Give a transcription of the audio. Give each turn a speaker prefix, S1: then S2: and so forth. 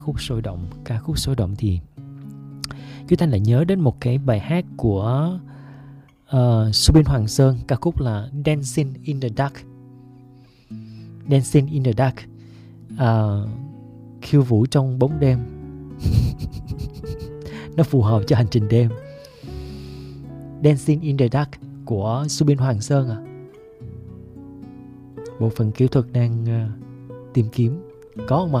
S1: Ca khúc sôi động thì Kiều Thanh lại nhớ đến một cái bài hát của Subin Hoàng Sơn, ca khúc là Dancing in the Dark. Dancing in the Dark, khiêu vũ trong bóng đêm. Nó phù hợp cho hành trình đêm. Dancing in the Dark của Subin Hoàng Sơn à. Bộ phận kỹ thuật đang tìm kiếm. Có không ạ?